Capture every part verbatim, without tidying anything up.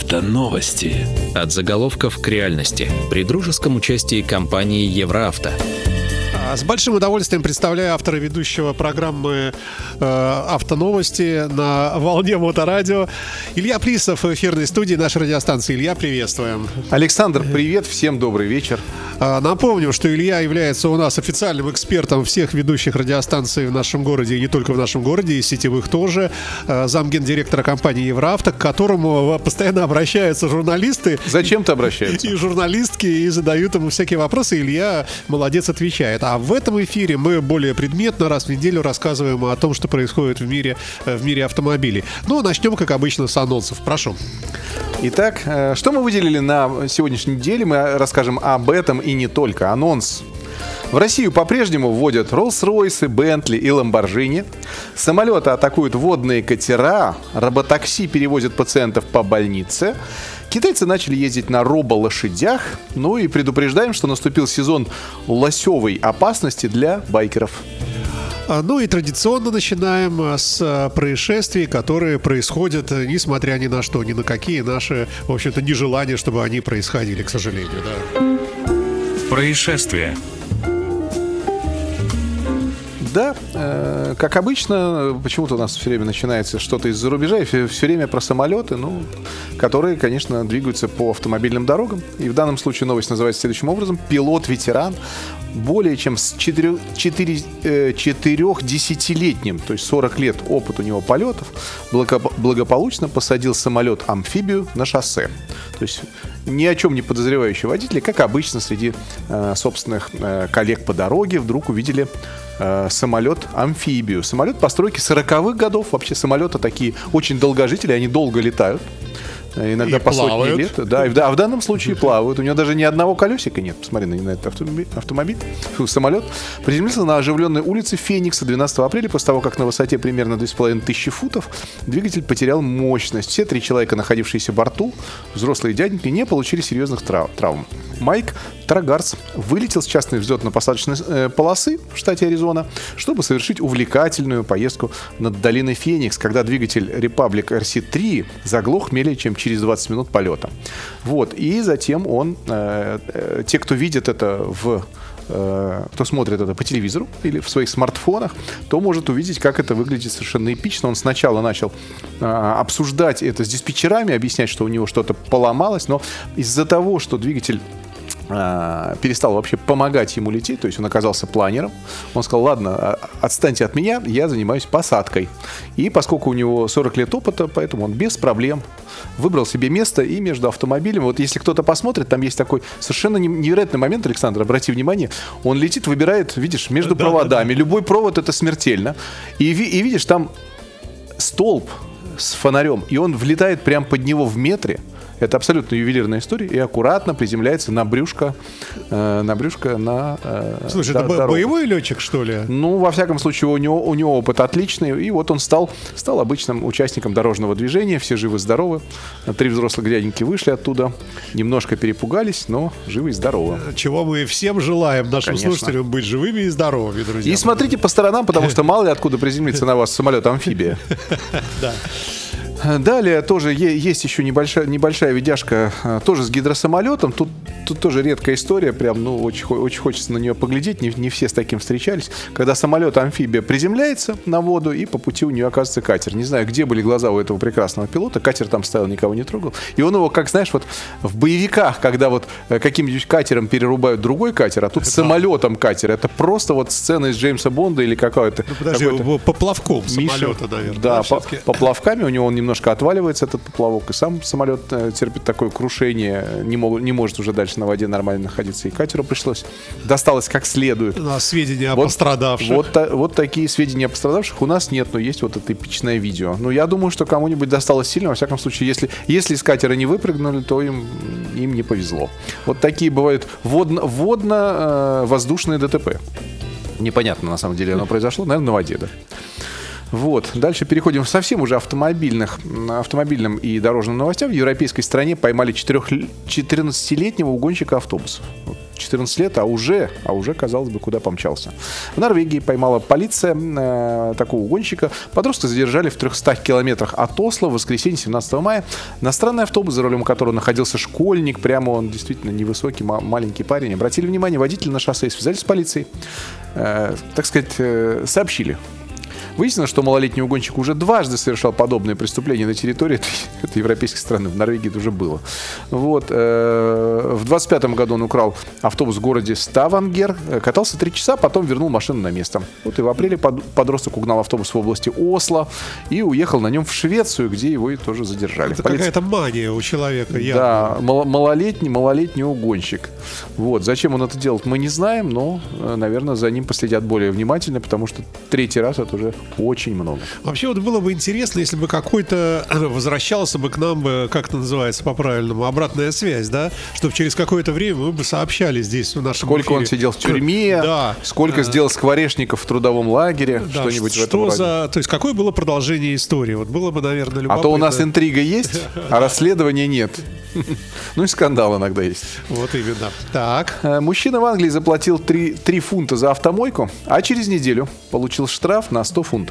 Автоновости. От заголовков к реальности. При дружеском участии компании «Евроавто». С большим удовольствием представляю автора ведущего программы э, «Автоновости» на волне Моторадио. Илья Плисов в эфирной студии нашей радиостанции. Илья, приветствуем. Александр, привет, всем добрый вечер. А, напомню, что Илья является у нас официальным экспертом всех ведущих радиостанций в нашем городе, и не только в нашем городе, и сетевых тоже. А, замгендиректора компании «Евроавто», к которому постоянно обращаются журналисты. Зачем-то обращаются. И журналистки, и задают ему всякие вопросы. Илья, молодец, отвечает. А в этом эфире мы более предметно раз в неделю рассказываем о том, что происходит в мире, в мире автомобилей. Ну, начнем, как обычно, с анонсов. Прошу. Итак, что мы выделили на сегодняшней неделе? Мы расскажем об этом и не только. Анонс. В Россию по-прежнему вводят Роллс-Ройсы, Бентли и Ламборджини. Самолеты атакуют водные катера. Роботакси перевозят пациентов по больнице. Китайцы начали ездить на робо-лошадях. Ну и предупреждаем, что наступил сезон лосевой опасности для байкеров. Ну и традиционно начинаем с происшествий, которые происходят, несмотря ни на что, ни на какие наши, в общем-то, нежелания, чтобы они происходили, к сожалению. Да. Происшествия. Да, э, как обычно, почему-то у нас все время начинается что-то из-за рубежа, и все, все время про самолеты, ну, которые, конечно, двигаются по автомобильным дорогам. И в данном случае новость называется следующим образом. Пилот-ветеран более чем с четырехдесятилетним, то есть сорок лет опыт у него полетов, благополучно посадил самолет-амфибию на шоссе. То есть ни о чем не подозревающие водители, как обычно, среди э, собственных э, коллег по дороге вдруг увидели э, самолет-амфибию. Самолет постройки сороковых годов. Вообще самолеты такие очень долгожители, они долго летают. Иногда и по сотни лет. Да, и в, а в данном случае плавают. У него даже ни одного колесика нет. Посмотри на этот автомобиль. автомобиль фу, самолет приземлился на оживленной улице Феникса двенадцатого апреля, после того, как на высоте примерно две с половиной тысячи футов двигатель потерял мощность. Все три человека, находившиеся в борту, взрослые дяденьки, не получили серьезных трав- травм. Майк Трагарс вылетел с частной взлетно-посадочной э, полосы в штате Аризона, чтобы совершить увлекательную поездку над долиной Феникс, когда двигатель Republic эр си три заглох менее чем через двадцать минут полета. Вот. И затем он, э, э, те, кто видит это в кто смотрит это по телевизору или в своих смартфонах, то может увидеть, как это выглядит совершенно эпично. Он сначала начал э, обсуждать это с диспетчерами, объяснять, что у него что-то поломалось, но из-за того, что двигатель перестал вообще помогать ему лететь, то есть он оказался планером. Он сказал: ладно, отстаньте от меня, я занимаюсь посадкой. И поскольку у него сорок лет опыта, поэтому он без проблем выбрал себе место и между автомобилем. Вот если кто-то посмотрит, там есть такой совершенно невероятный момент, Александр, обрати внимание, он летит, выбирает, видишь, между да, проводами. Да, да. Любой провод — это смертельно. И, и видишь, там столб с фонарем, и он влетает прямо под него в метре. Это абсолютно ювелирная история, и аккуратно приземляется на брюшко, э, на брюшко на э, Слушай, до, это дорогу. Боевой летчик, что ли? Ну, во всяком случае, у него, у него опыт отличный, и вот он стал, стал обычным участником дорожного движения, все живы-здоровы. Три взрослых дяденьки вышли оттуда, немножко перепугались, но живы и здоровы. Чего мы всем желаем, нашим Конечно. слушателям, быть живыми и здоровыми, друзья. И смотрите по сторонам, потому что мало ли откуда приземлится на вас самолет-амфибия. Да. Далее тоже есть еще небольшая, небольшая видяшка, тоже с гидросамолетом. Тут, тут тоже редкая история, прям, ну, очень, очень хочется на нее поглядеть. Не, не все с таким встречались. Когда самолет-амфибия приземляется на воду, и по пути у нее оказывается катер. Не знаю, где были глаза у этого прекрасного пилота. Катер там стоял, никого не трогал. И он его, как знаешь, вот в боевиках, когда вот каким-нибудь катером перерубают другой катер, а тут да. самолетом катер. Это просто вот сцена из Джеймса Бонда или какая-то... Ну, подожди, поплавком самолета, наверное. Да, да поплавками у него он немножко отваливается, этот поплавок, и сам самолет э, терпит такое крушение, не, мог, не может уже дальше на воде нормально находиться, и катеру пришлось. Досталось как следует. А сведения вот, о пострадавших. Вот, вот, вот такие сведения о пострадавших у нас нет, но есть вот это эпичное видео. Ну, я думаю, что кому-нибудь досталось сильно, во всяком случае, если, если из катера не выпрыгнули, то им, им не повезло. Вот такие бывают водно, водно-воздушные ДТП. Непонятно, на самом деле, оно произошло, наверное, на воде, да. Вот. Дальше переходим к совсем уже автомобильных, автомобильным и дорожным новостям. В европейской стране поймали четырнадцатилетнего угонщика автобусов. четырнадцать лет, а уже, а уже, казалось бы, куда помчался. В Норвегии поймала полиция э, такого угонщика. Подростка задержали в трехстах километрах от Осло в воскресенье семнадцатого мая. На странный автобус, за рулем которого находился школьник, прямо он действительно невысокий, ма- маленький парень. Обратили внимание водителя на шоссе и связались с полицией. Э, так сказать, э, сообщили. Выяснилось, что малолетний угонщик уже дважды совершал подобные преступления на территории этой, этой европейской страны. В Норвегии это уже было. Вот. Э, в двадцать пятом году он украл автобус в городе Ставангер, катался три часа, потом вернул машину на место. Вот и в апреле под, подросток угнал автобус в области Осло и уехал на нем в Швецию, где его и тоже задержали. Это Полиция... какая-то мания у человека. Явно. Да, мал- малолетний, малолетний угонщик. Вот. Зачем он это делает, мы не знаем, но, наверное, за ним последят более внимательно, потому что третий раз это уже очень много. Вообще вот было бы интересно, если бы какой-то возвращался бы к нам, бы, как это называется по-правильному, обратная связь, да? Чтобы через какое-то время мы бы сообщали здесь в нашем Сколько эфире. он сидел в тюрьме, да. сколько сделал скворечников в трудовом лагере, Да, что-нибудь что в этом роде. за... То есть какое было продолжение истории? Вот было бы, наверное, любопытно. А то у нас интрига есть, а расследования нет. Ну и скандал иногда есть. Вот именно. Так. Мужчина в Англии заплатил три фунта за автомойку, а через неделю получил штраф на сто фунтов.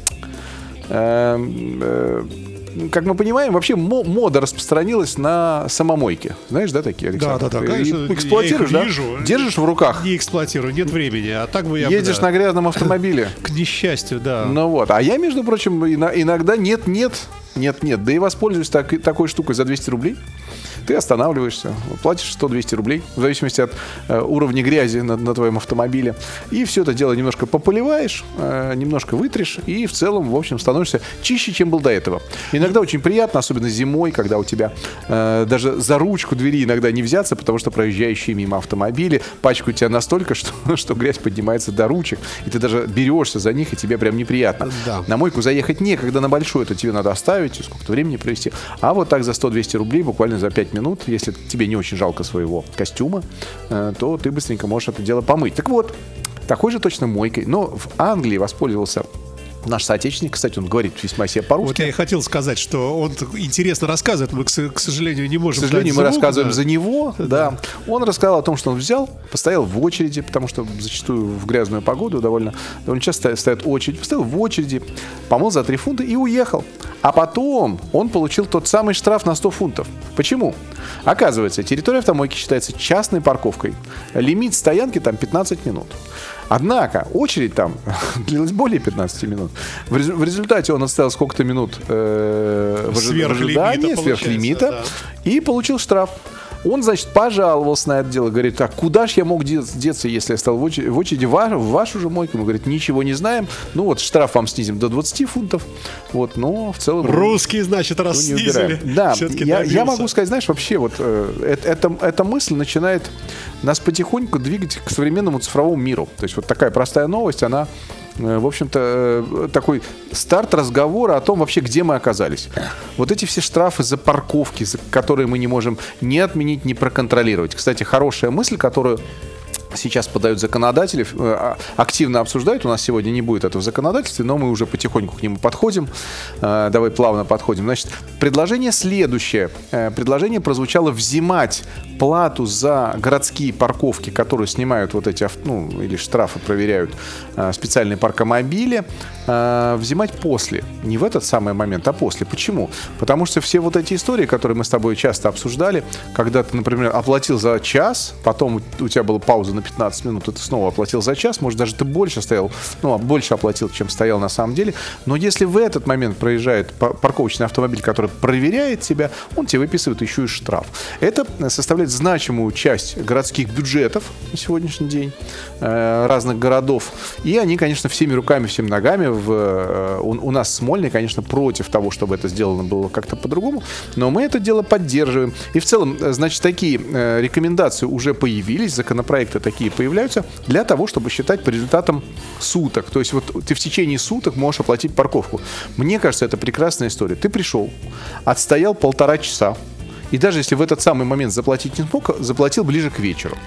Как мы понимаем, вообще мода распространилась на самомойки. Знаешь, да, такие, Александр? Да, да, да, Ты конечно, эксплуатируешь, я да? их вижу. Держишь в руках. Не эксплуатирую, нет времени, а так бы я... Едешь бы, да. на грязном автомобиле. К несчастью, да. Ну вот. А я, между прочим, иногда нет-нет, нет-нет, да и воспользуюсь так, такой штукой за двести рублей. Ты останавливаешься, платишь сто-двести рублей, в зависимости от э, уровня грязи на, на твоем автомобиле. И все это дело немножко пополиваешь, э, немножко вытрешь, и в целом, в общем, становишься чище, чем был до этого. Иногда очень приятно, особенно зимой, когда у тебя э, даже за ручку двери иногда не взяться, потому что проезжающие мимо автомобили пачкают тебя настолько, что, что грязь поднимается до ручек, и ты даже берешься за них, и тебе прям неприятно. Да. На мойку заехать некогда, на большую это тебе надо оставить, сколько-то времени провести. А вот так за сто-двести рублей, буквально за пять минут, если тебе не очень жалко своего костюма, то ты быстренько можешь это дело помыть. Так вот, такой же точно мойкой, но в Англии воспользовался наш соотечественник, кстати, он говорит весьма себе по-русски. Вот я и хотел сказать, что он интересно рассказывает, мы, к сожалению, не можем. К сожалению, мы звук, рассказываем да. за него, да. да. Он рассказал о том, что он взял, постоял в очереди, потому что зачастую в грязную погоду довольно, довольно часто стоят очередь, постоял в очереди, помыл за три фунта и уехал. А потом он получил тот самый штраф на сто фунтов. Почему? Оказывается, территория автомойки считается частной парковкой. Лимит стоянки там пятнадцать минут. Однако очередь там длилась более пятнадцати минут. В, рез- в результате он отстоял сколько-то минут э, в, ожи- в ожидании, сверх лимита, да. И получил штраф. Он, значит, пожаловался на это дело, говорит, так куда ж я мог деться, если я стал в очереди, в, очереди в, вашу, в вашу же мойку? Он говорит, ничего не знаем, ну вот штраф вам снизим до двадцати фунтов, вот, но в целом... Русские, значит, раз ну, снизили. Да, я, я могу сказать, знаешь, вообще вот э, это, эта мысль начинает нас потихоньку двигать к современному цифровому миру. То есть вот такая простая новость, она... в общем-то, такой старт разговора о том вообще, где мы оказались. Вот эти все штрафы за парковки, за которые мы не можем ни отменить, ни проконтролировать. Кстати, хорошая мысль, которую сейчас подают законодатели, активно обсуждают. У нас сегодня не будет этого в законодательстве, но мы уже потихоньку к нему подходим. Давай плавно подходим. Значит, предложение следующее. Предложение прозвучало взимать плату за городские парковки, которые снимают вот эти, ну, или штрафы проверяют специальные паркомобили, взимать после. Не в этот самый момент, а после. Почему? Потому что все вот эти истории, которые мы с тобой часто обсуждали, когда ты, например, оплатил за час, потом у тебя была пауза на пятнадцать минут, и ты снова оплатил за час, может, даже ты больше стоял, ну, больше оплатил, чем стоял на самом деле. Но если в этот момент проезжает парковочный автомобиль, который проверяет тебя, он тебе выписывает еще и штраф. Это составляет значимую часть городских бюджетов на сегодняшний день э, разных городов. И они, конечно, всеми руками, всеми ногами в, э, у, у нас в Смольной, конечно, против того, чтобы это сделано было как-то по-другому. Но мы это дело поддерживаем. И в целом, значит, такие э, рекомендации уже появились, законопроекты такие появляются для того, чтобы считать по результатам суток. То есть вот ты в течение суток можешь оплатить парковку. Мне кажется, это прекрасная история. Ты пришел, отстоял полтора часа, и даже если в этот самый момент заплатить не смог, заплатил ближе к вечеру.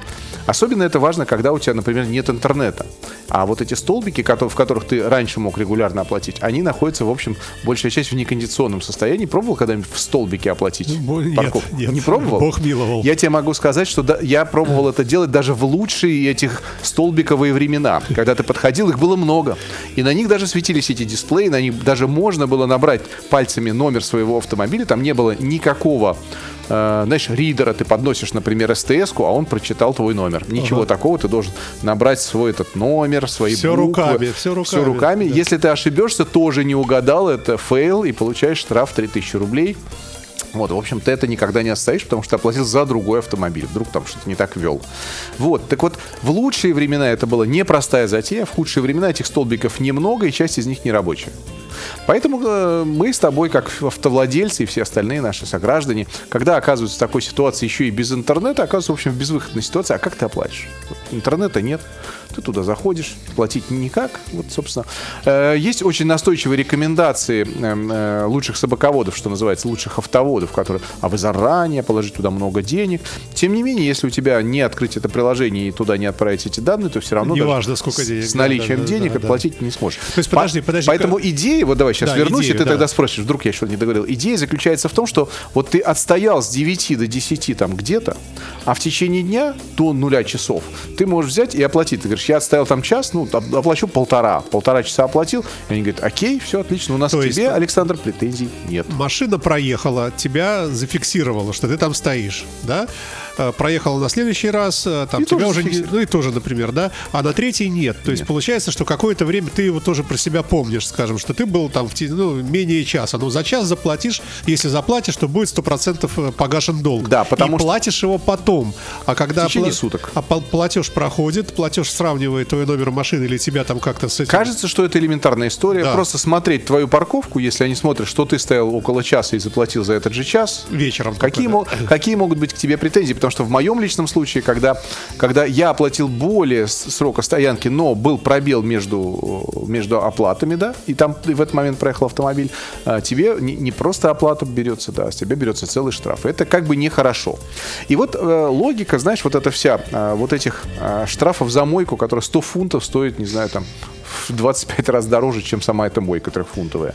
Особенно это важно, когда у тебя, например, нет интернета. А вот эти столбики, в которых ты раньше мог регулярно оплатить, они находятся, в общем, большая часть в некондиционном состоянии. Пробовал когда-нибудь в столбике оплатить Нет, парковку? нет. Не пробовал? Бог миловал. Я тебе могу сказать, что да, я пробовал это делать даже в лучшие этих столбиковые времена. Когда ты подходил, их было много. И на них даже светились эти дисплеи, на них даже можно было набрать пальцами номер своего автомобиля. Там не было никакого, э, знаешь, ридера. Ты подносишь, например, СТС-ку, а он прочитал твой номер. Ничего ага. такого. Ты должен набрать свой этот номер, свои все буквы. Руками, все руками. Все руками. Да. Если ты ошибешься, тоже не угадал, это фейл, и получаешь штраф три тысячи рублей. Вот, в общем, ты это никогда не отстоишь, потому что ты оплатил за другой автомобиль. Вдруг там что-то не так вел. Вот, так вот, в лучшие времена это была непростая затея, в худшие времена этих столбиков немного, и часть из них не рабочая. Поэтому э, мы с тобой, как автовладельцы и все остальные наши сограждане, когда оказываются в такой ситуации еще и без интернета, оказываются, в общем, в безвыходной ситуации. А как ты оплатишь? Интернета нет. Ты туда заходишь, платить никак. Вот, собственно. Э, есть очень настойчивые рекомендации э, э, лучших собаководов, что называется, лучших автоводов, которые, а вы заранее положите туда много денег. Тем не менее, если у тебя не открыть это приложение и туда не отправить эти данные, то все равно неважно, сколько денег, с наличием да, да, денег да, да, оплатить да. не сможешь. То есть, подожди, подожди. Поэтому как... идея, вот давай сейчас да, вернусь, идею, и ты да. тогда спросишь, вдруг я что-то не договорил. Идея заключается в том, что вот ты отстоял с девяти до десяти там где-то, а в течение дня до нуля часов ты можешь взять и оплатить. Ты говоришь, я отстоял там час, ну, оплачу полтора. Полтора часа оплатил. И они говорят, окей, все отлично, у нас То к тебе, есть... Александр, претензий нет. Машина проехала, тебя зафиксировала, что ты там стоишь, да? Проехала на следующий раз, там и тебя уже, не, ну и тоже, например, да, а на третий нет. То есть нет. Получается, что какое-то время ты его тоже про себя помнишь, скажем, что ты был там в, ну, менее часа, но за час заплатишь, если заплатишь, то будет сто процентов погашен долг. Да, потому и что... платишь его потом. А когда в течение пла... суток. А платеж проходит, платеж сравнивает твой номер машины или тебя там как-то с этим... Кажется, что это элементарная история. Да. Просто смотреть твою парковку, если они смотрят, что ты стоял около часа и заплатил за этот же час. Вечером. Какие, мо- какие могут быть к тебе претензии? Потому что в моем личном случае, когда, когда я оплатил более срока стоянки, но был пробел между, между оплатами, да, и там и в этот момент проехал автомобиль, тебе не, не просто оплата берется, да, с тебя берется целый штраф. Это как бы нехорошо. И вот э, логика, знаешь, вот эта вся, э, вот этих э, штрафов за мойку, которые сто фунтов стоит, не знаю, там, в двадцать пять раз дороже, чем сама эта мойка трехфунтовая.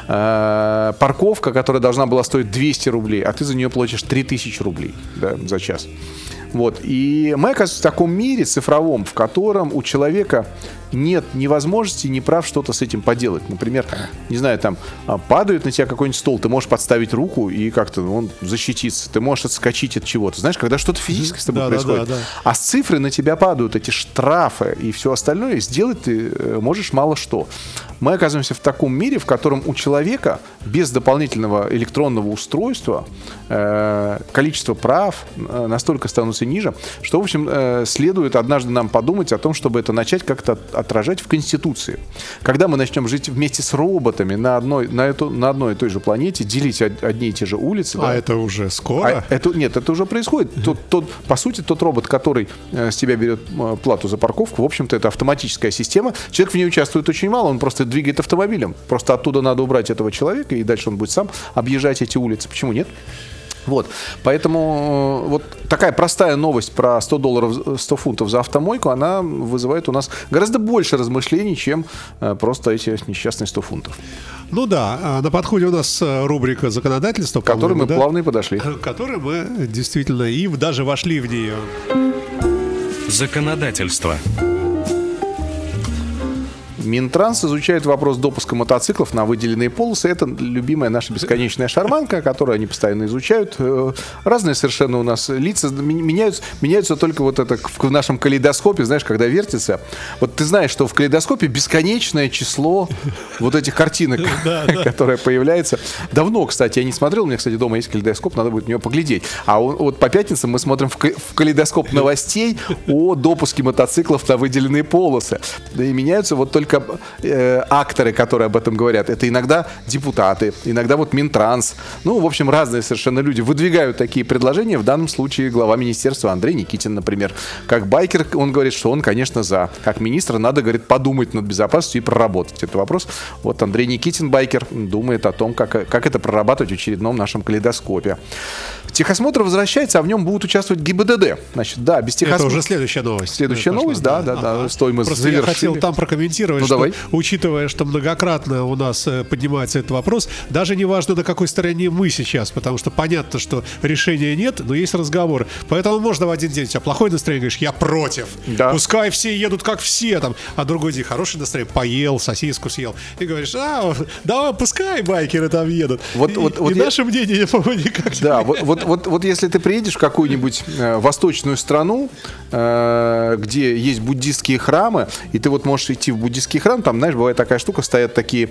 Э, парковка, которая должна была стоить двести рублей, а ты за нее платишь три тысячи рублей, да, за час. Вот. И мы оказываемся в таком мире цифровом, в котором у человека нет ни возможности, ни прав что-то с этим поделать. Например, не знаю, там падает на тебя какой-нибудь стол, ты можешь подставить руку и как-то он защититься. Ты можешь отскочить от чего-то. Знаешь, когда что-то физическое с тобой да, происходит. да, да, да. А с цифры на тебя падают эти штрафы и все остальное, сделать ты можешь мало что. Мы оказываемся в таком мире, в котором у человека без дополнительного электронного устройства э, количество прав э, настолько становится ниже, что, в общем, э, следует однажды нам подумать о том, чтобы это начать как-то отражать в Конституции. Когда мы начнем жить вместе с роботами на одной, на эту, на одной и той же планете, делить одни и те же улицы. А да, это уже скоро? А это, нет, это уже происходит. Тот, тот, по сути, тот робот, который э, с тебя берет э, плату за парковку, в общем-то, это автоматическая система. Человек в ней участвует очень мало, он просто двигает автомобилем. Просто оттуда надо убрать этого человека, и дальше он будет сам объезжать эти улицы. Почему нет? Вот, поэтому вот такая простая новость про сто долларов, сто фунтов за автомойку, она вызывает у нас гораздо больше размышлений, чем просто эти несчастные сто фунтов. Ну да, на подходе у нас рубрика законодательства, к которой мы да? плавно и подошли. К которой мы действительно и даже вошли в нее. Законодательство. Минтранс изучает вопрос допуска мотоциклов на выделенные полосы. Это любимая наша бесконечная шарманка, которую они постоянно изучают. Разные совершенно у нас лица меняются, меняются только вот это в нашем калейдоскопе, знаешь, когда вертится. Вот ты знаешь, что в калейдоскопе бесконечное число вот этих картинок, которое появляется. Давно, кстати, я не смотрел, у меня, кстати, дома есть калейдоскоп, надо будет в него поглядеть. А вот по пятницам мы смотрим в калейдоскоп новостей о допуске мотоциклов на выделенные полосы. И меняются вот только только э, акторы, которые об этом говорят. Это иногда депутаты, иногда вот Минтранс. Ну, в общем, разные совершенно люди выдвигают такие предложения. В данном случае глава министерства Андрей Никитин, например. Как байкер, он говорит, что он, конечно, за. Как министр надо, говорит, подумать над безопасностью и проработать этот вопрос. Вот Андрей Никитин, байкер, думает о том, как, как это прорабатывать в очередном нашем калейдоскопе. Техосмотр возвращается, а в нем будут участвовать ГИБДД. Значит, да, без техосмотра. Это уже следующая новость. Следующая новость, да, да, да. Ага. Стоимость Просто завершили. я хотел там прокомментировать, ну, что, давай. учитывая, что многократно у нас э, поднимается этот вопрос, даже не важно, на какой стороне мы сейчас, потому что понятно, что решения нет, но есть разговоры. Поэтому можно в один день у тебя плохое настроение, говоришь, я против. Да. Пускай все едут как все там, а другой день хорошее настроение, поел, сосиску съел. И говоришь, а, да, пускай байкеры там едут. Вот, и вот, вот и я... наше мнение, по-моему, никак Да, не вот, вот, вот, вот если ты приедешь в какую-нибудь э, восточную страну, э, где есть буддистские храмы, и ты вот можешь идти в буддистский храм, там, знаешь, бывает такая штука, стоят такие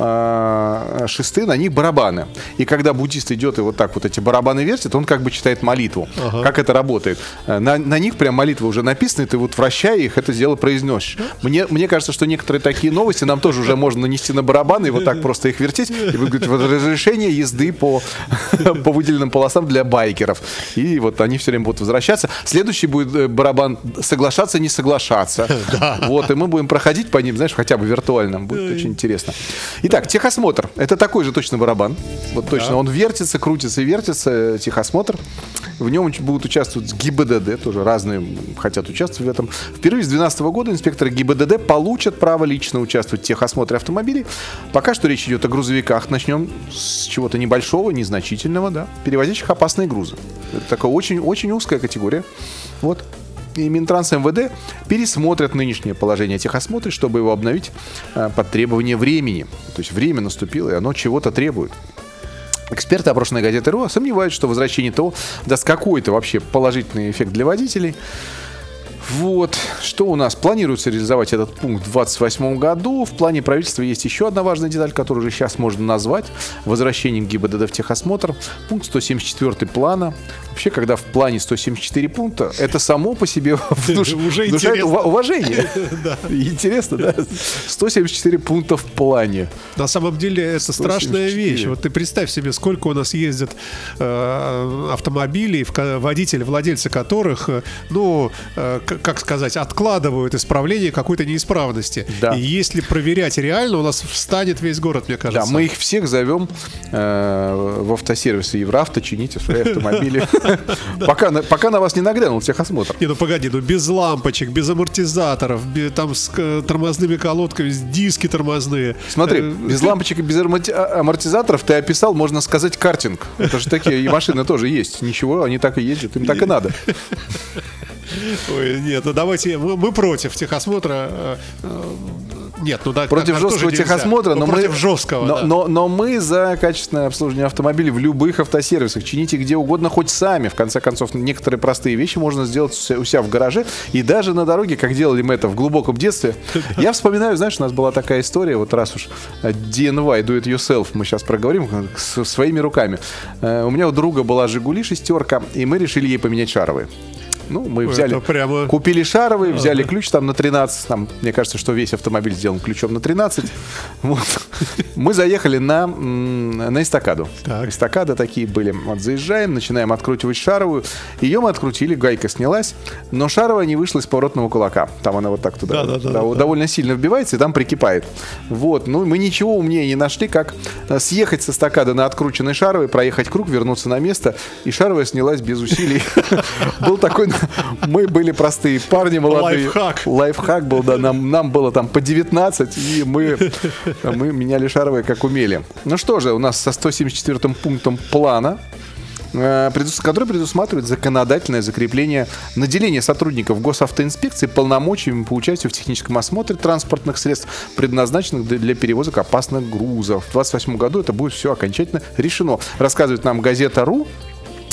э, шесты, на них барабаны. И когда буддист идет и вот так вот эти барабаны вертит, он как бы читает молитву. Ага. Как это работает? На, на них прям молитва уже написана, и ты вот вращая их, это дело произносишь. Мне, мне кажется, что некоторые такие новости нам тоже уже можно нанести на барабаны и вот так просто их вертеть. И вы говорите, вот разрешение езды по, по выделенным полосам для байкеров. И вот они все время будут возвращаться. Следующий будет барабан соглашаться, не соглашаться. Да. Вот, и мы будем проходить по ним, знаешь, хотя бы виртуально. Будет очень интересно. Итак, техосмотр. Это такой же точно барабан. Вот точно. Да. Он вертится, крутится и вертится. Техосмотр. В нем будут участвовать ГИБДД, тоже разные хотят участвовать в этом. Впервые с две тысячи двенадцатого года инспекторы ГИБДД получат право лично участвовать в техосмотре автомобилей. Пока что речь идет о грузовиках. Начнем с чего-то небольшого, незначительного, да, перевозящих опасные грузы. Это такая очень-очень узкая категория. Вот. И Минтранс и МВД пересмотрят нынешнее положение о техосмотре, чтобы его обновить э, под требование времени. То есть время наступило, и оно чего-то требует. Эксперты, опрошенные газетой РУ, сомневаются, что возвращение ТО даст какой-то вообще положительный эффект для водителей. Вот, что у нас? Планируется реализовать этот пункт в двадцать восьмом году. В плане правительства есть еще одна важная деталь, которую уже сейчас можно назвать возвращением ГИБДД в техосмотр. Пункт сто семьдесят четыре плана. Вообще, когда в плане сто семьдесят четыре пункта, это само по себе внушает уважение. Интересно, да? сто семьдесят четыре пункта в плане. На самом деле, это страшная вещь. Вот ты представь себе, сколько у нас ездят автомобилей, водители, владельцы которых, ну, как сказать, откладывают исправление какой-то неисправности. Да. И если проверять реально, у нас встанет весь город, мне кажется. Да, мы их всех зовем э, в автосервисы Евравто, чините свои автомобили. Пока на вас не нагрянул техосмотр. Не, ну погоди, ну без лампочек, без амортизаторов, там с тормозными колодками, с диски тормозные. Смотри, без лампочек и без амортизаторов ты описал, можно сказать, картинг. Это же такие, и машины тоже есть. Ничего, они так и ездят, им так и надо. Ой, нет, ну давайте, мы, мы против техосмотра. Нет, ну да, против жесткого техосмотра, но против мы, жесткого, но, да. но, но мы за качественное обслуживание автомобилей в любых автосервисах. Чините где угодно, хоть сами. В конце концов, некоторые простые вещи можно сделать у себя в гараже и даже на дороге, как делали мы это в глубоком детстве. Я вспоминаю, знаешь, у нас была такая история, вот раз уж ди эн вай, do it yourself, мы сейчас проговорим, своими руками. У меня у друга была «Жигули» шестерка, и мы решили ей поменять шаровые. Ну, мы взяли, прямо... купили шаровые, взяли ключ там на тринадцать. Там, мне кажется, что весь автомобиль сделан ключом на тринадцать. Вот. Мы заехали на, на эстакаду. Так. Эстакады такие были. Вот заезжаем, начинаем откручивать шаровую. Ее мы открутили, гайка снялась, но шаровая не вышла из поворотного кулака. Там она вот так туда да, да, да, да, довольно да. сильно вбивается и там прикипает. Вот. Ну, мы ничего умнее не нашли, как съехать с эстакады на открученной шаровой, проехать круг, вернуться на место, и шаровая снялась без усилий. Был такой... Мы были простые парни молодые. Лайфхак. Лайфхак был, да. Нам, нам было там по девятнадцать, и мы, мы меняли шаровые как умели. Ну что же, у нас со сто семьдесят четвёртым пунктом плана, который предусматривает законодательное закрепление наделения сотрудников госавтоинспекции полномочиями по участию в техническом осмотре транспортных средств, предназначенных для перевозок опасных грузов. В двадцать восьмом году это будет все окончательно решено. Рассказывает нам газета РУ.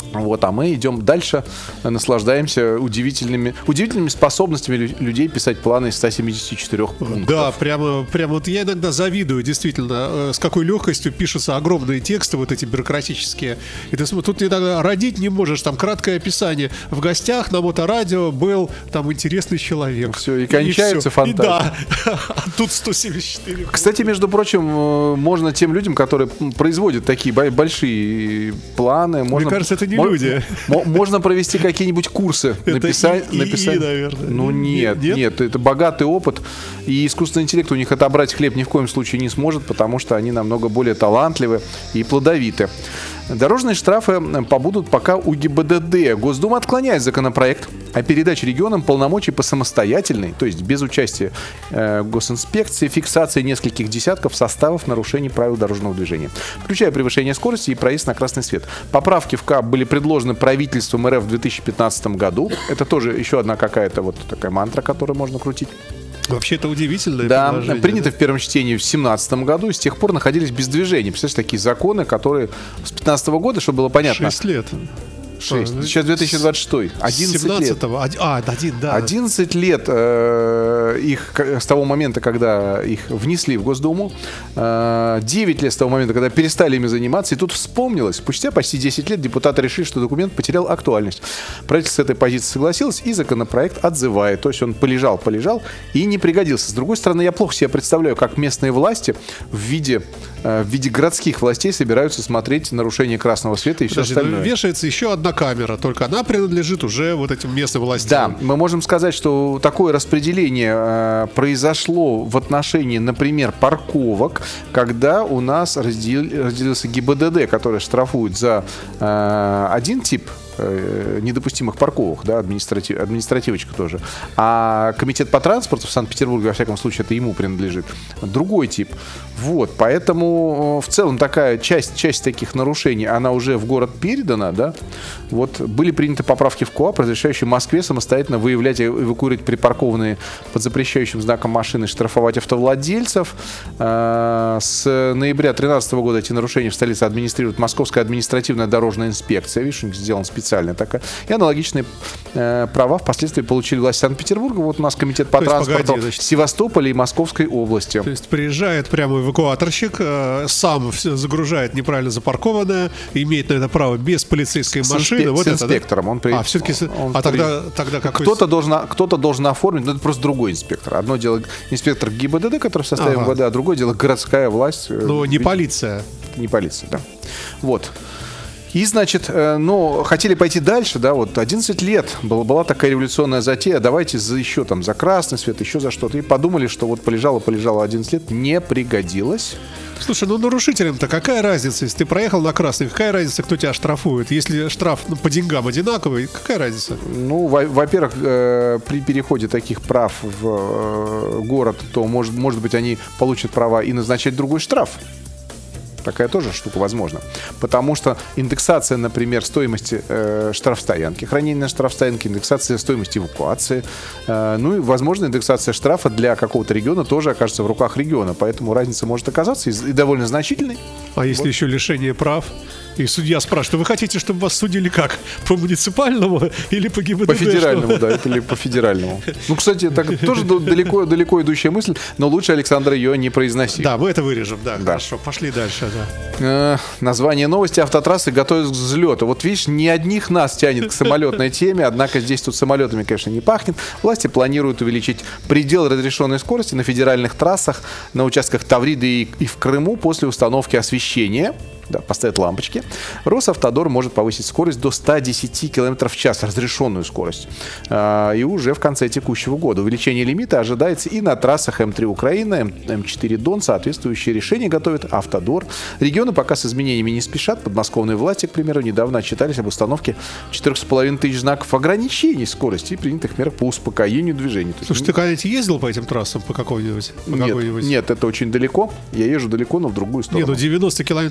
Вот, а мы идем дальше, наслаждаемся удивительными, удивительными способностями лю- людей писать планы из ста семидесяти четырёх пунктов. Да, прямо, прямо вот я иногда завидую, действительно, э, с какой легкостью пишутся огромные тексты, вот эти бюрократические. И ты смотри, тут иногда родить не можешь, там краткое описание. В гостях на моторадио был там интересный человек. Все, и кончается и всё. фантазия. И да, а тут сто семьдесят четыре. Кстати, между прочим, э, можно тем людям, которые м, производят такие бо- большие планы, можно, кажется, это не мо- люди. мо- можно провести какие-нибудь курсы, Это написать, и- и- написать. и, наверное. Ну нет, Нет? нет, это богатый опыт, и искусственный интеллект у них отобрать хлеб ни в коем случае не сможет, потому что они намного более талантливы и плодовиты. Дорожные штрафы побудут пока у ГИБДД. Госдума отклоняет законопроект о передаче регионам полномочий по самостоятельной, то есть без участия э, госинспекции, фиксации нескольких десятков составов нарушений правил дорожного движения, включая превышение скорости и проезд на красный свет. Поправки в КАП были предложены правительством РФ в две тысячи пятнадцатом году. Это тоже еще одна какая-то вот такая мантра, которую можно крутить. Вообще это удивительное Да, предложение, принято да? в первом чтении в две тысячи семнадцатом году, и с тех пор находились без движения. Представляешь, такие законы, которые с две тысячи пятнадцатого года, чтобы было понятно. Шесть лет. Шесть. А, Сейчас две тысячи двадцать шестой. одиннадцать лет. семнадцатого. Од- А, один, да. одиннадцать лет э, их к- с того момента, когда их внесли в Госдуму, э, девять лет с того момента, когда перестали ими заниматься, и тут вспомнилось, спустя почти десять лет депутаты решили, что документ потерял актуальность. Правительство с этой позицией согласилось, и законопроект отзывает. То есть он полежал, полежал и не пригодился. С другой стороны, я плохо себе представляю, как местные власти в виде, э, в виде городских властей собираются смотреть нарушение красного света и все Подожди, ну, остальное. вешается еще одна камера, только она принадлежит уже вот этим местным властям. Да, мы можем сказать, что такое распределение э, произошло в отношении, например, парковок, когда у нас раздел, разделился ГИБДД, который штрафует за э, один тип э, недопустимых парковок, да, административ, административочка тоже. А комитет по транспорту в Санкт-Петербурге, во всяком случае, это ему принадлежит. Другой тип. Вот, поэтому в целом такая часть, часть таких нарушений, она уже в город передана, да. Вот, были приняты поправки в КоАП, разрешающие Москве самостоятельно выявлять и эвакуировать припаркованные под запрещающим знаком машины, штрафовать автовладельцев. С ноября две тысячи тринадцатого года эти нарушения в столице администрирует Московская административная дорожная инспекция. Видишь, у них сделан специальная такая. И аналогичные э, права впоследствии получили власти Санкт-Петербурга. Вот у нас комитет по То есть, транспорту погоди, значит, Севастополя и Московской области. То есть приезжает прямо эвакуаторщик, э, сам все загружает неправильно запаркованное, имеет на это право без полицейской С машины. инспе- Вот с это, да? инспектором. Он при- А, все-таки... с- он а при- тогда, тогда какой... Кто-то должен, кто-то должен оформить, но это просто другой инспектор. Одно дело инспектор ГИБДД, который в составе Ага. МВД, а другое дело городская власть. э, Ну, не ведь- полиция. Не полиция, да. Вот. И, значит, э, ну, хотели пойти дальше, да, вот одиннадцать лет была, была такая революционная затея, давайте за еще там, за красный свет, еще за что-то. И подумали, что вот полежало-полежало одиннадцать лет, не пригодилось. Слушай, ну нарушителям-то какая разница, если ты проехал на красный, какая разница, кто тебя штрафует? Если штраф ну, по деньгам одинаковый, какая разница? Ну, во- во-первых, э, при переходе таких прав в э, город, то, может, может быть, они получат права и назначать другой штраф. Такая тоже штука возможна. Потому что индексация, например, стоимости э, штрафстоянки, хранение на штрафстоянке, индексация стоимости эвакуации, э, ну и, возможно, индексация штрафа для какого-то региона тоже окажется в руках региона. Поэтому разница может оказаться и, и довольно значительной. А если еще лишение прав? И судья спрашивает, вы хотите, чтобы вас судили как? По муниципальному или по ГИБДД? По федеральному, да, это или по федеральному. Ну, кстати, так тоже далеко, далеко идущая мысль, но лучше, Александр, ее не произносить. Да, мы это вырежем, да, Да. хорошо. Пошли дальше, да. Э, название новости: автотрассы готовятся к взлету. Вот видишь, не одних нас тянет к самолетной теме, однако здесь тут самолетами, конечно, не пахнет. Власти планируют увеличить предел разрешенной скорости на федеральных трассах, на участках Тавриды и, и в Крыму после установки освещения. Да, поставят лампочки. Росавтодор может повысить скорость до ста десяти километров в час, разрешенную скорость. А, и уже в конце текущего года. Увеличение лимита ожидается и на трассах эм три Украина, эм четыре Дон. Соответствующие решения готовит Автодор. Регионы пока с изменениями не спешат. Подмосковные власти, к примеру, недавно отчитались об установке четырех с половиной тысяч знаков ограничений скорости и принятых мер по успокоению движения. То есть Слушай, ты когда-нибудь ездил по этим трассам, по какой-нибудь? По нет, какой-нибудь? нет, это очень далеко. Я езжу далеко, но в другую сторону. Не, ну девяносто километров в час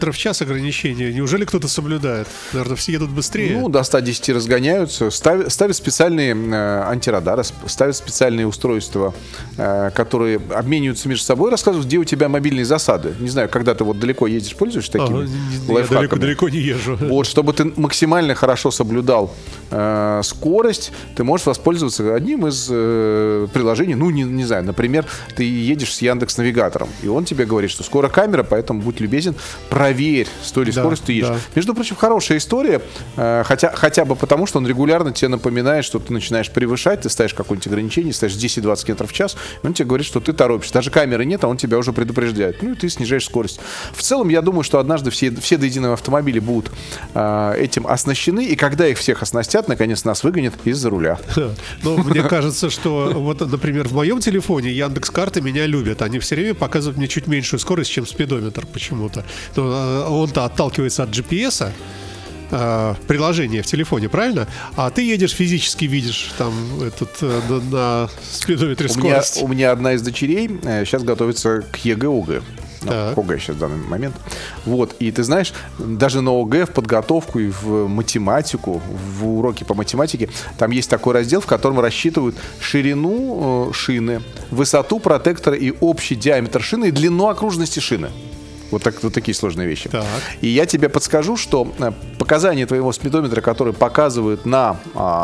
ограничения? Неужели кто-то соблюдает? Наверное, все едут быстрее. Ну, до ста десяти разгоняются, ставят, ставят специальные э, антирадары, ставят специальные устройства, э, которые обмениваются между собой, рассказывают, где у тебя мобильные засады. Не знаю, когда ты вот далеко ездишь, пользуешься такими ага, лайфхаками? Я далеко, далеко не езжу. Вот, чтобы ты максимально хорошо соблюдал э, скорость, ты можешь воспользоваться одним из э, приложений. Ну, не, не знаю, например, ты едешь с Яндекс.Навигатором, и он тебе говорит, что скоро камера, поэтому будь любезен, проверь, с той ли Да, скоростью ты едешь. да. Между прочим, хорошая история, э, хотя, хотя бы потому, что он регулярно тебе напоминает, что ты начинаешь превышать, ты ставишь какое-нибудь ограничение, ставишь десять-двадцать км в час, и он тебе говорит, что ты торопишься. Даже камеры нет, а он тебя уже предупреждает. Ну, и ты снижаешь скорость. В целом, я думаю, что однажды все, все до единого автомобиля будут э, этим оснащены, и когда их всех оснастят, наконец нас выгонят из-за руля. Ну, мне кажется, что вот, например, в моем телефоне Яндекс.Карты меня любят. Они все время показывают мне чуть меньшую скорость, чем спидометр почему-то. Но он-то отталкивается от джи пи эс-а, э, приложение в телефоне, правильно? А ты едешь физически, видишь там этот э, на, на спидометре У меня, скорость. у меня одна из дочерей э, сейчас готовится к ЕГЭ-ОГЭ. Ну, Так. ОГЭ сейчас в данный момент. Вот. И ты знаешь, даже на ОГЭ в подготовку и в математику, в уроки по математике, там есть такой раздел, в котором рассчитывают ширину э, шины, высоту протектора и общий диаметр шины и длину окружности шины. Вот, так, вот такие сложные вещи. Так. И я тебе подскажу, что э, показания твоего спидометра, которые показывают на...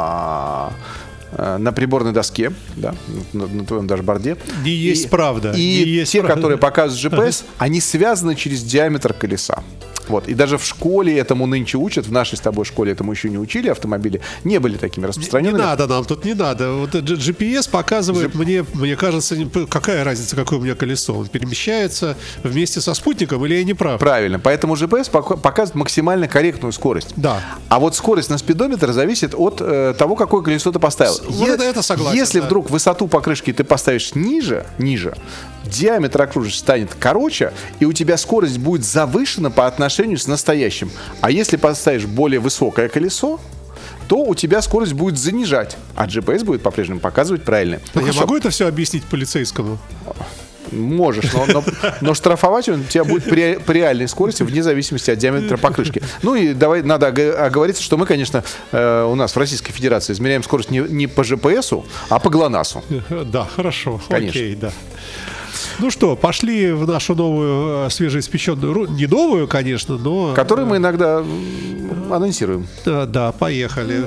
А, на приборной доске, да, на, на твоем дашборде. Не есть и, правда. И не есть те, правда. которые показывают джи пи эс, они связаны через диаметр колеса. Вот. И даже в школе этому нынче учат, в нашей с тобой школе этому еще не учили, автомобили не были такими Не распространенными. надо нам, тут не надо. Вот джи пи эс показывает мне, мне кажется, какая разница, какое у меня колесо. Он перемещается вместе со спутником, или я не прав? Правильно. Поэтому джи пи эс пока- показывает максимально корректную скорость. Да. А вот скорость на спидометр зависит от э, того, какое колесо ты поставил. Вот это- это согласен, Если да. вдруг высоту покрышки ты поставишь ниже, ниже, диаметр окружности станет короче, и у тебя скорость будет завышена по отношению с настоящим. А если поставишь более высокое колесо, то у тебя скорость будет занижать, а джи пи эс будет по-прежнему показывать правильно. А Ну, я хорошо, могу это все объяснить полицейскому? можешь, но, но, но штрафовать он тебя будет при, при реальной скорости вне зависимости от диаметра покрышки. Ну и давай, надо ого- оговориться, что мы, конечно, э, у нас в Российской Федерации измеряем скорость не, не по жи пи эсу, а по ГЛОНАССу. Да, хорошо. Конечно. Окей, да. Ну что, пошли в нашу новую э, свежеиспеченную, ру- не новую, конечно, но... Который мы иногда м, анонсируем. Да, да, поехали.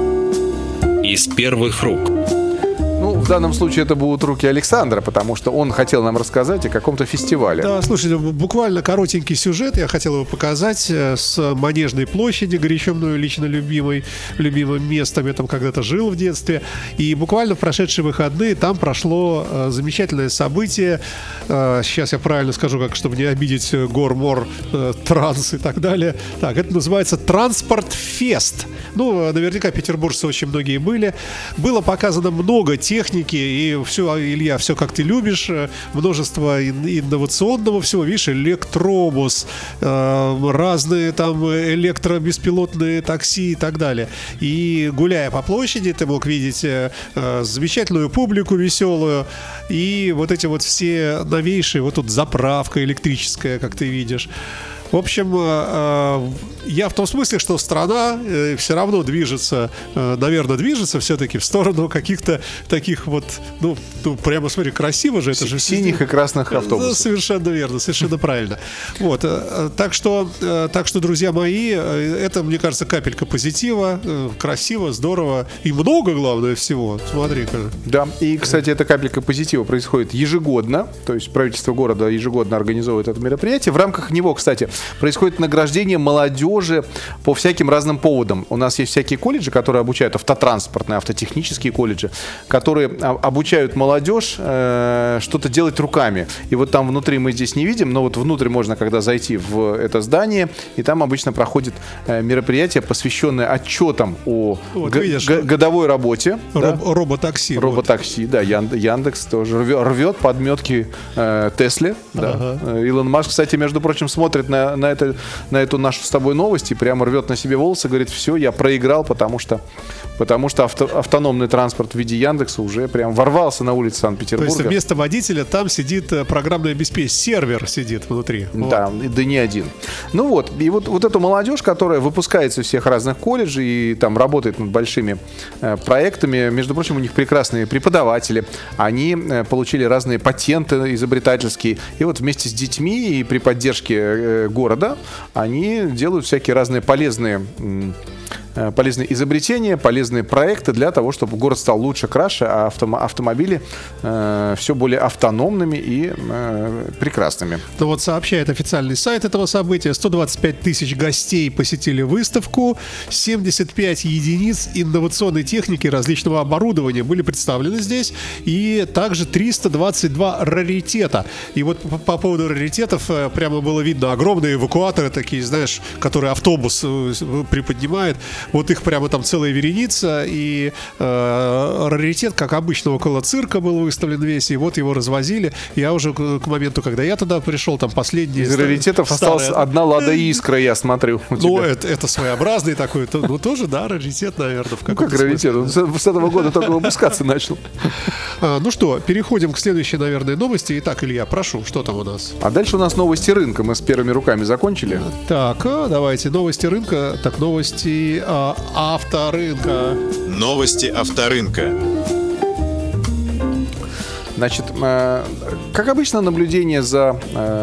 Из первых рук. Ну, в данном случае это будут руки Александра, потому что он хотел нам рассказать о каком-то фестивале. Да, слушайте, буквально коротенький сюжет я хотел его показать э, с Манежной площади, горячо мною лично любимой, любимым местом. Я там когда-то жил в детстве. И буквально в прошедшие выходные там прошло э, замечательное событие. Э, сейчас я правильно скажу, как, чтобы не обидеть э, гор-мор, э, транс и так далее. Так, это называется Транспорт-фест. Ну, наверняка петербуржцы очень многие были. Было показано много техники, и все, Илья, все как ты любишь, множество инновационного всего, видишь, электробус, э, разные там электробеспилотные такси и так далее. И гуляя по площади, ты мог видеть э, замечательную публику веселую, и вот эти вот все новейшие, вот тут заправка электрическая, как ты видишь. В общем, я в том смысле, что страна все равно движется, наверное, движется все-таки в сторону каких-то таких вот, ну, ну прямо смотри, красиво же, это же Синих и красных автобусов. Совершенно верно, совершенно правильно. Вот, так что, так что, друзья мои, это, мне кажется, капелька позитива, красиво, здорово и много, главное, всего. Смотри-ка. Да, и, кстати, эта капелька позитива происходит ежегодно, то есть правительство города ежегодно организовывает это мероприятие. В рамках него, кстати, происходит награждение молодежи по всяким разным поводам. У нас есть всякие колледжи, которые обучают, автотранспортные, автотехнические колледжи, которые обучают молодежь э, что-то делать руками. И вот там внутри мы здесь не видим, но вот внутрь можно, когда зайти в это здание, и там обычно проходит э, мероприятие, посвященное отчетам о Вот, г- видишь, г- годовой работе. Роб- да? Роботакси. Роботакси, да, Ян- Яндекс тоже рвет, рвет подметки э, Тесле. Да. Ага. Э, Илон Маск, кстати, между прочим, смотрит на на, на, это, на эту нашу с тобой новость и прямо рвет на себе волосы, говорит, все, я проиграл, потому что, потому что авто, автономный транспорт в виде Яндекса уже прям ворвался на улице Санкт-Петербурга. То есть вместо водителя там сидит программное обеспечение, сервер сидит внутри. Да, вот. Да не один. Ну вот, и вот, вот эту молодежь, которая выпускается из всех разных колледжей и там работает над большими э, проектами, между прочим, у них прекрасные преподаватели, они э, получили разные патенты изобретательские, и вот вместе с детьми и при поддержке э, города они делают всякие разные полезные э, полезные изобретения, полезные проекты для того, чтобы город стал лучше, краше, а автом- автомобили э, все более автономными и э, прекрасными. Ну вот сообщает официальный сайт этого события. сто двадцать пять тысяч гостей посетили выставку. семьдесят пять единиц инновационной техники различного оборудования были представлены здесь. И также триста двадцать два раритета. И вот по, по поводу раритетов э, прямо было видно огромные эвакуаторы такие, знаешь, которые автобус э, приподнимает. Вот их прямо там целая вереница. И э, раритет, как обычно, около цирка был выставлен весь. И вот его развозили. Я уже к, к моменту, когда я туда пришел, там последние... Из раритетов осталась одна Лада Искра, я смотрю. Ну, это, это своеобразный такой. Ну, тоже, да, раритет, наверное. В ну, как раритет? Он с, с этого года только выпускаться начал. А, ну что, переходим к следующей, наверное, новости. Итак, Илья, прошу, что там у нас? А дальше у нас новости рынка. Мы с первыми руками закончили. Так, давайте, новости рынка. Так, новости а, авторынка. Новости авторынка. Значит, э, как обычно, наблюдение за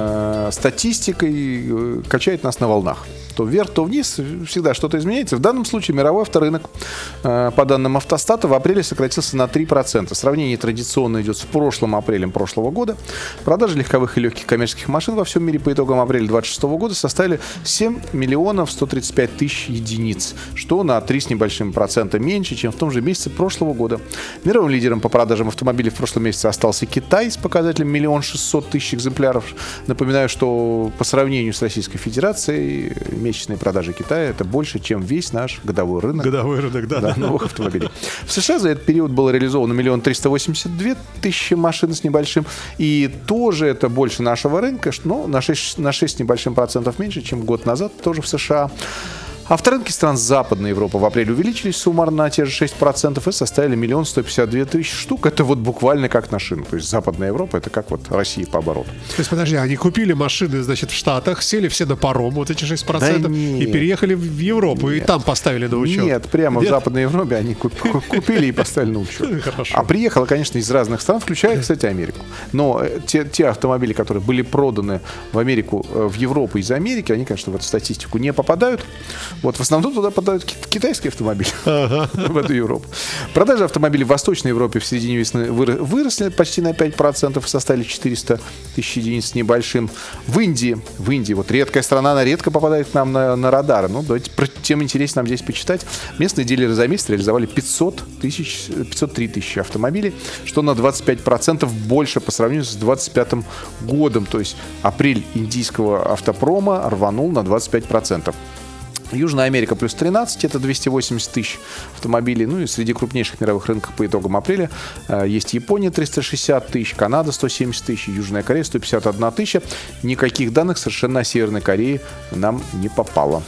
э, статистикой э, качает нас на волнах. То вверх, то вниз, всегда что-то изменяется. В данном случае мировой авторынок, э, по данным Автостата, в апреле сократился на три процента. Сравнение традиционно идет с прошлым апрелем прошлого года. Продажи легковых и легких коммерческих машин во всем мире по итогам апреля две тысячи двадцать шестого года составили семь миллионов сто тридцать пять тысяч единиц, что на три с небольшим процента меньше, чем в том же месяце прошлого года. Мировым лидером по продажам автомобилей в прошлом месяце остался Китай с показателем один миллион шестьсот тысяч экземпляров. Напоминаю, что по сравнению с Российской Федерацией месячные продажи Китая — это больше, чем весь наш годовой рынок, годовой рынок да, да, новых автомобилей. В США за этот период было реализовано миллион триста восемьдесят две тысячи машин с небольшим. И тоже это больше нашего рынка, но на шесть, на шесть с небольшим процентов меньше, чем год назад, тоже в США. Авторынки стран Западной Европы в апреле увеличились суммарно на те же шесть процентов и составили миллион сто пятьдесят две тысячи штук. Это вот буквально как на шину. То есть Западная Европа — это как вот Россия по обороту. То есть, подожди, они купили машины, значит, в Штатах, сели все на паром, вот эти шесть процентов, да, и переехали в Европу, нет, и там поставили на учет. Нет, прямо нет? В Западной Европе они купили и поставили на учет. Хорошо. А приехало, конечно, из разных стран, включая, кстати, Америку. Но те, те автомобили, которые были проданы в Америку, в Европу из Америки, они, конечно, в эту статистику не попадают. Вот в основном туда попадают китайские автомобили, ага. в эту Европу. Продажи автомобилей в Восточной Европе в середине весны выросли почти на пять процентов и составили четыреста тысяч единиц с небольшим. В Индии, в Индии, вот редкая страна, она редко попадает к нам на, на радары. Ну, давайте, тем интереснее нам здесь почитать. Местные дилеры за месяц реализовали пятьсот тысяч, пятьсот три тысячи автомобилей, что на двадцать пять процентов больше по сравнению с двадцать пятым годом. То есть апрель индийского автопрома рванул на двадцать пять процентов. Южная Америка плюс тринадцать, это двести восемьдесят тысяч автомобилей. Ну и среди крупнейших мировых рынков по итогам апреля э, есть Япония триста шестьдесят тысяч, Канада сто семьдесят тысяч, Южная Корея сто пятьдесят одна тысяча. Никаких данных совершенно о Северной Корее нам не попало.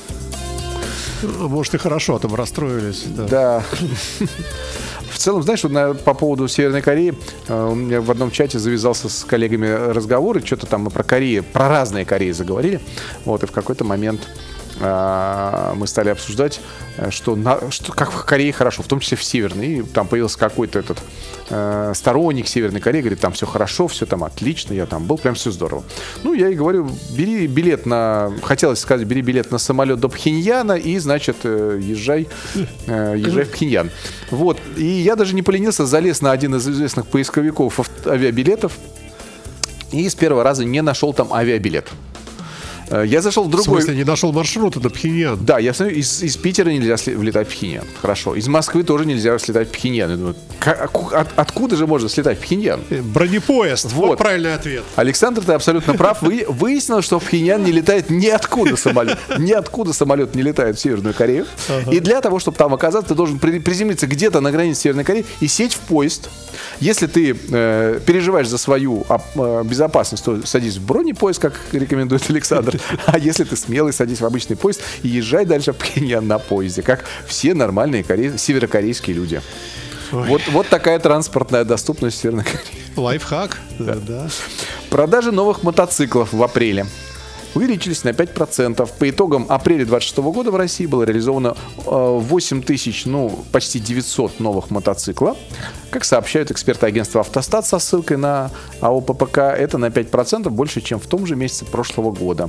Может, и хорошо, там расстроились. Да. Да. В целом, знаешь, вот на, по поводу Северной Кореи э, у меня в одном чате завязался с коллегами разговоры, что-то там мы про Корею, про разные Кореи заговорили. Вот, и в какой-то момент мы стали обсуждать, что, на, что как в Корее хорошо, в том числе в Северной. И там появился какой-то этот э, сторонник Северной Кореи, говорит, там все хорошо, все там отлично, я там был, прям все здорово. Ну, я и говорю, бери билет на, хотелось сказать, бери билет на самолет до Пхеньяна и, значит, э, езжай, э, езжай в Пхеньян. Вот, и я даже не поленился, залез на один из известных поисковиков авиабилетов и с первого раза не нашел там авиабилет. Я зашел в другой... В смысле, не нашел маршрута до Пхеньяна? Да, я смотрю, из, из Питера нельзя влетать в Пхеньян. Хорошо. Из Москвы тоже нельзя слетать в Пхеньян. Я думаю, как, от, откуда же можно слетать в Пхеньян? Бронепоезд. Вот, вот правильный ответ. Александр, ты абсолютно прав. Вы, выяснилось, что в Пхеньян не летает ниоткуда самолет. Ниоткуда самолет не летает в Северную Корею. Ага. И для того, чтобы там оказаться, ты должен приземлиться где-то на границе Северной Кореи и сесть в поезд. Если ты э, переживаешь за свою э, безопасность, то садись в бронепоезд, как рекомендует Александр. А если ты смелый, садись в обычный поезд и езжай дальше в Пхеньян на поезде, как все нормальные коре... северокорейские люди. Вот, вот такая транспортная доступность в Северной Корее. Лайфхак. Да. Да. Продажи новых мотоциклов в апреле увеличились на пять процентов. По итогам апреля двадцать шестого года в России было реализовано восемь тысяч, ну, почти девятьсот новых мотоциклов. Как сообщают эксперты агентства «Автостат» со ссылкой на АО ППК, это на пять процентов больше, чем в том же месяце прошлого года.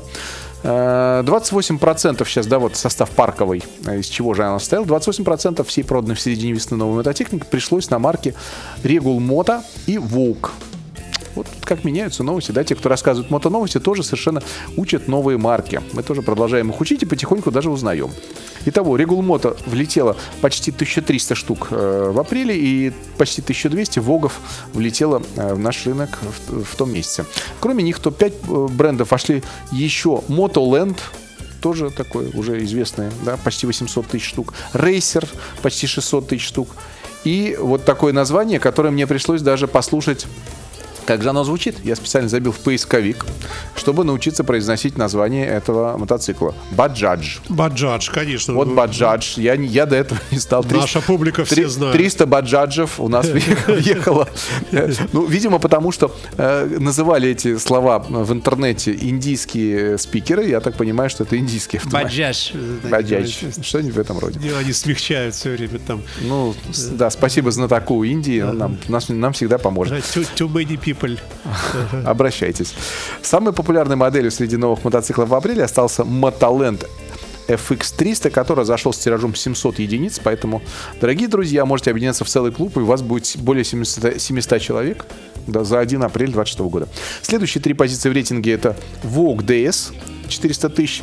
двадцать восемь процентов сейчас, да, вот состав парковый, из чего же она состояла, двадцать восемь процентов всей проданной в середине весны новой мототехники пришлось на марки Регул Мото и Волк. Вот как меняются новости, да, те, кто рассказывают мотоновости, тоже совершенно учат новые марки. Мы тоже продолжаем их учить и потихоньку даже узнаем. Итого, Регул Мото влетело почти тысяча триста штук э, в апреле и почти тысяча двести Вогов влетело э, в наш рынок в, в том месяце. Кроме них, топ пять брендов вошли еще Motoland, тоже такой уже известный, да, почти восемьсот тысяч штук, Racer, почти шестьсот тысяч штук. И вот такое название, которое мне пришлось даже послушать. Как же оно звучит? Я специально забил в поисковик, чтобы научиться произносить название этого мотоцикла. Bajaj. Bajaj, конечно. Вот Bajaj. Я, я до этого не стал. триста, Наша публика все знает. триста Bajaj'ев у нас въехало. Ну, видимо, потому что э, называли эти слова в интернете индийские спикеры. Я так понимаю, что это индийские автомобили. Bajaj. Bajaj. Что-нибудь в этом роде. Они смягчают все время там. Ну, да, спасибо знатоку Индии. Он нам, нас, нам всегда поможет. Too, too many people. Обращайтесь. Самой популярной моделью среди новых мотоциклов в апреле остался Motoland эф икс триста, который зашел с тиражом семьсот единиц. Поэтому, дорогие друзья, можете объединяться в целый клуб, и у вас будет более семьсот человек, да, за один апрель двадцать шестого года. Следующие три позиции в рейтинге — это Vogue ди эс четыреста тысяч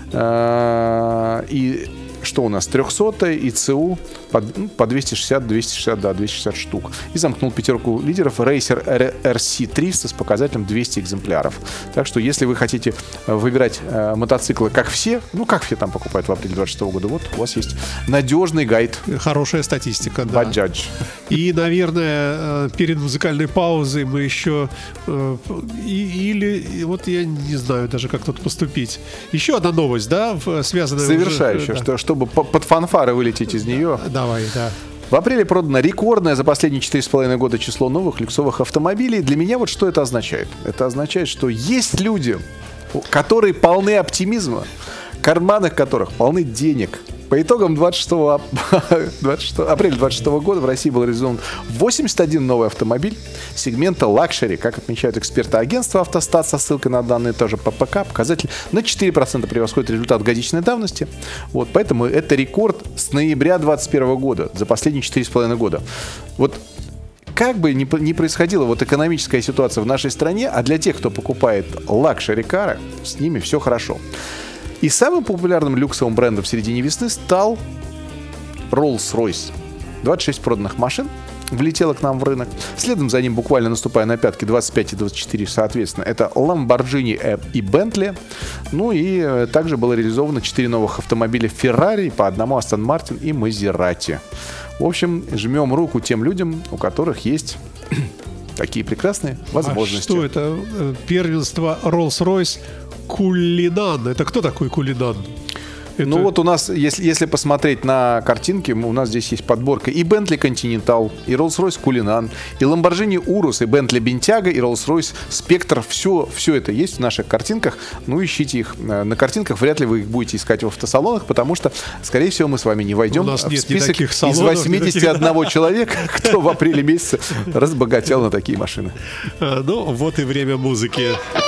и что у нас? трехсотая и ЦУ по, ну, по двести шестьдесят, двести шестьдесят, да, двести шестьдесят штук. И замкнул пятерку лидеров Racer эр си триста с показателем двести экземпляров. Так что, если вы хотите выбирать э, мотоциклы как все, ну, как все там покупают в апреле двадцать шестого года, вот у вас есть надежный гайд. Хорошая статистика, да. Bajaj. И, наверное, перед музыкальной паузой мы еще э, и, или, вот я не знаю даже, как тут поступить. Еще одна новость, да, связанная Завершающая, уже, что, да. чтобы под фанфары вылететь из нее. Давай, да. В апреле продано рекордное за последние четыре с половиной года число новых люксовых автомобилей. Для меня вот что это означает? Это означает, что есть люди, которые полны оптимизма, в карманах которых полны денег. По итогам двадцать шестого апреля двадцать шестого года в России был реализован восемьдесят один новый автомобиль сегмента лакшери. Как отмечают эксперты агентства «Автостат» со ссылкой на данные тоже ППК, показатель на четыре процента превосходит результат годичной давности. Вот, поэтому это рекорд с ноября двадцать первого года, за последние четыре с половиной года. Вот как бы ни, ни происходила вот экономическая ситуация в нашей стране, а для тех, кто покупает лакшери-кары, с ними все хорошо. И самым популярным люксовым брендом в середине весны стал Rolls-Royce. двадцать шесть проданных машин влетело к нам в рынок. Следом за ним, буквально наступая на пятки, двадцать пять и двадцать четыре, соответственно, это Lamborghini и Bentley. Ну и также было реализовано четыре новых автомобиля Ferrari, по одному Aston Martin и Maserati. В общем, жмем руку тем людям, у которых есть такие прекрасные возможности. А что это? Первенство Rolls-Royce Кулинан. Это кто такой Кулинан? Это... Ну вот у нас, если, если посмотреть на картинки, у нас здесь есть подборка и Bentley Continental, и Rolls-Royce Cullinan, и Lamborghini Urus, и Bentley Bentayga, и Rolls-Royce Spectre. Все, все это есть в наших картинках. Ну, ищите их. На картинках вряд ли вы их будете искать в автосалонах, потому что, скорее всего, мы с вами не войдем в список из восьмидесяти одного человека, кто в апреле месяце разбогател на такие машины. Ну, вот и время музыки.